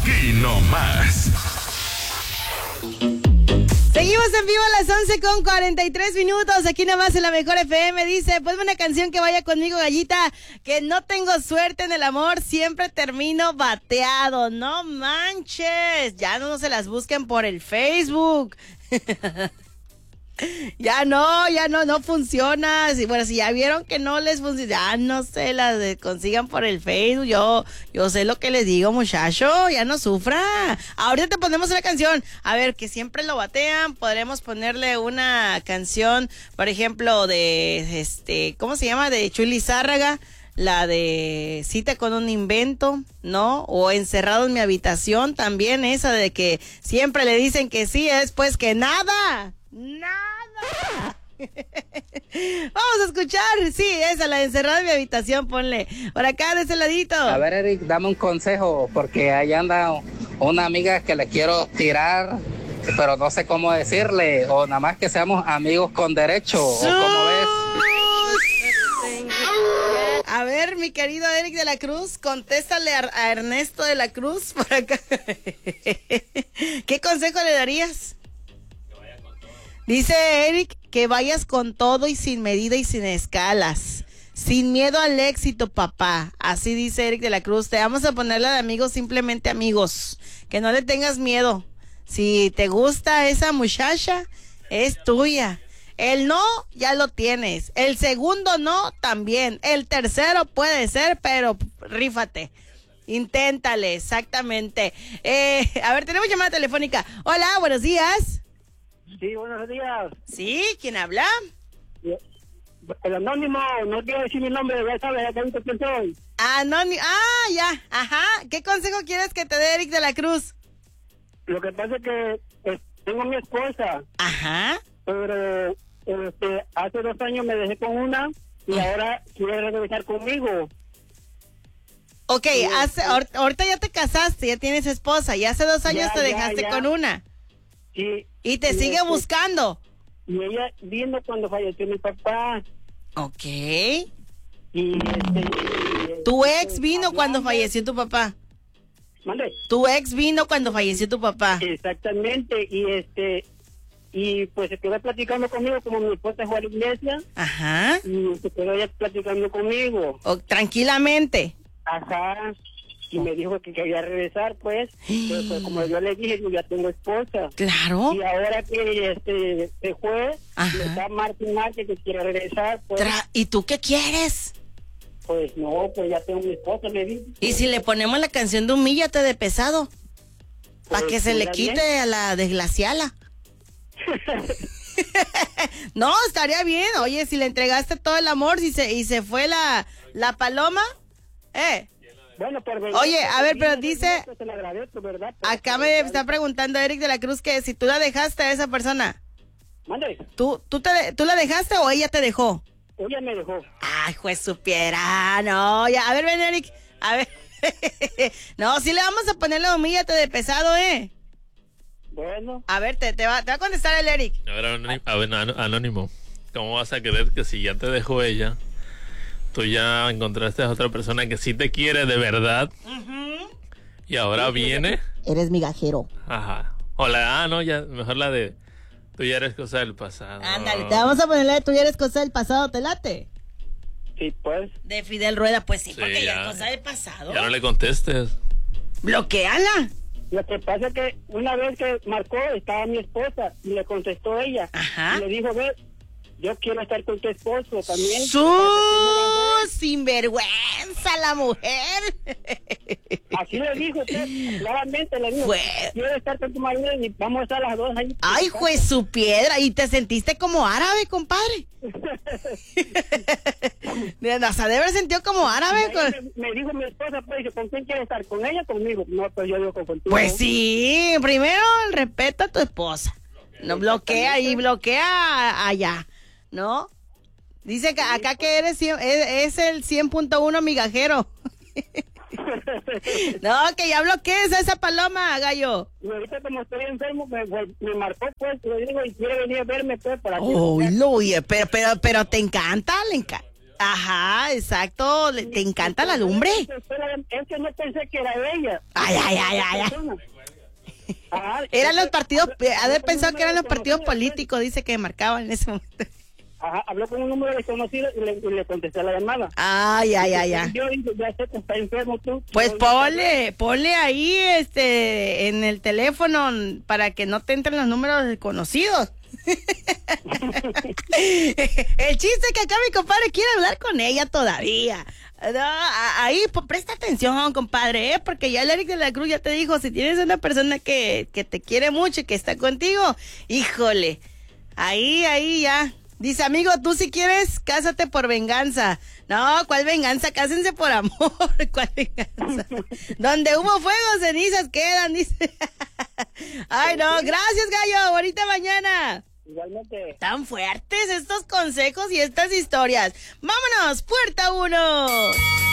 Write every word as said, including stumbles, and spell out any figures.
Aquí nomás. Seguimos en vivo a las once con cuarenta y tres minutos, aquí nomás en la Mejor F M. Dice, ponme una canción que vaya conmigo, gallita, que no tengo suerte en el amor, siempre termino bateado. No manches, ya no se las busquen por el Facebook. Ya no, ya no, no funciona. Si, bueno, si ya vieron que no les funciona, ya no se las de, consigan por el Facebook. Yo, yo sé lo que les digo, muchacho, ya no sufra. Ahorita te ponemos una canción. A ver, que siempre lo batean. Podremos ponerle una canción, por ejemplo, de este, ¿cómo se llama? De Chuy Lizárraga. La de Cita con un invento, ¿no? O Encerrado en mi habitación, también esa de que siempre le dicen que sí, después que nada. ¡Nada! Vamos a escuchar, sí, esa, la de Encerrado en mi habitación, ponle. Por acá, de ese ladito. A ver, Eric, dame un consejo, porque ahí anda una amiga que le quiero tirar, pero no sé cómo decirle, o nada más que seamos amigos con derecho, o cómo ves. A ver, mi querido Eric de la Cruz, contéstale a, a Ernesto de la Cruz por acá. ¿Qué consejo le darías? Dice Eric que vayas con todo y sin medida y sin escalas. Sin miedo al éxito, papá. Así dice Eric de la Cruz. Te vamos a ponerle de amigos, simplemente amigos. Que no le tengas miedo. Si te gusta esa muchacha, es tuya. El no, ya lo tienes. El segundo no, también. El tercero puede ser, pero rífate. Inténtale, exactamente. Eh, a ver, tenemos llamada telefónica. Hola, buenos días. Sí, buenos días. ¿Sí? ¿Quién habla? El anónimo, no quiero decir mi nombre, ya sabes, acá quién soy. Anónimo, ah, ya, ajá. ¿Qué consejo quieres que te dé Eric de la Cruz? Lo que pasa es que eh, tengo a mi esposa. Ajá. Pero este, hace dos años me dejé con una y ahora quiere regresar conmigo. Ok, hace, ahor- ahorita ya te casaste, ya tienes esposa, y hace dos años Ya, te ya, dejaste ya. con una. Sí. Y te Y sigue este, buscando. Y ella vino cuando falleció mi papá. Ok. Y este, Tu ex vino hablando- cuando falleció tu papá. Mande. Tu ex vino cuando falleció tu papá. Exactamente, y este, y pues se quedó platicando conmigo como mi esposa fue a la iglesia. Ajá. Y se quedó ella platicando conmigo. O, tranquilamente. Ajá. Y me dijo que quería regresar, pues. Pero, pues, como yo le dije, yo ya tengo esposa. Claro. Y ahora que este se fue, Ajá. me está Martín Márquez que quiere regresar, pues. Tra- ¿Y tú qué quieres? Pues no, pues ya tengo mi esposa, le dije. ¿Y si le ponemos la canción de Humíllate de Pesado? Para Pues, que se le ¿está quite bien? a la desgraciala. No, estaría bien. Oye, si le entregaste todo el amor y se, y se fue la, la paloma, eh. Bueno, pero Oye, a ver, pero dice, se le agradezco, ¿verdad? Pero- acá me está preguntando Eric de la Cruz que si tú la dejaste a esa persona, Mande, ¿tú, tú, te, ¿tú la dejaste o ella te dejó? ella me dejó. Ay, juez supiera, no, ya, a ver, ven Eric, a ver, no, sí le vamos a poner la humíllate de pesado, eh. Bueno. A ver, te, te, va, te va a contestar el Eric. A ver, anónimo, a ver, anó- anónimo, ¿cómo vas a creer que si ya te dejó ella, tú ya encontraste a otra persona que sí te quiere de verdad? Uh-huh. Y ahora viene. Eres migajero. Ajá. O la, ah, no, ya, mejor la de tú ya eres cosa del pasado. Ándale, te vamos a poner la de tú ya eres cosa del pasado, ¿te late? Sí, pues. De Fidel Rueda, pues sí, Sí, porque ya ya. es cosa del pasado. Ya no le contestes. Bloqueala. Lo que pasa es que una vez que marcó estaba mi esposa y le contestó ella. Ajá. Y le dijo, ve, yo quiero estar con tu esposo también. ¡Su sinvergüenza la mujer! Así le dijo, pues, claramente le dijo, Fue- quiero estar con tu marido y vamos a estar las dos ahí. ¡Ay, juez su piedra! ¿Y te sentiste como árabe, compadre? O sea, de haber sentido como árabe. Y con- ahí me, me dijo mi esposa, pues, dice, ¿con quién quieres estar? ¿Con ella o conmigo? No, pues yo digo, contigo. Pues sí, primero respeta a tu esposa. No bloquea y bloquea allá, ¿no? Dice que acá que eres cien- es, es el cien punto uno migajero. No, que ya bloquees a esa paloma, gallo. Y ahorita como estoy enfermo, me, me marcó, pues, le digo, y quiere venir a verme, pues, para que... Oh, lo, oye, pero, pero, pero te encanta, le encanta. Ajá, exacto. Le- ¿Te encanta la lumbre? Es que no pensé que era ella. Ay, ay, ay, ay, ay. Ajá, Eran los es que partidos, habló- habló haber con un pensado que eran los número partidos desconocido, políticos, dice que marcaban en ese momento. Ajá, habló con un número desconocido y le, y le contesté la llamada. Ay, ay, ay, ay. Yo dije, ya sé que está enfermo tú. Pues Yo- ponle, ponle ahí este en el teléfono para que no te entren los números desconocidos. El chiste es que acá mi compadre quiere hablar con ella todavía. No, a- ahí pues, presta atención, compadre, ¿eh? Porque ya el Eric de la Cruz ya te dijo, si tienes una persona que, que te quiere mucho y que está contigo, híjole, ahí, ahí ya. Dice, amigo, tú si quieres, cásate por venganza. No, ¿cuál venganza? Cásense por amor. ¿Cuál venganza? Donde hubo fuego, cenizas quedan, dice. Ay, no, gracias, gallo. Bonita mañana. Igualmente. Tan fuertes estos consejos y estas historias. Vámonos, puerta uno.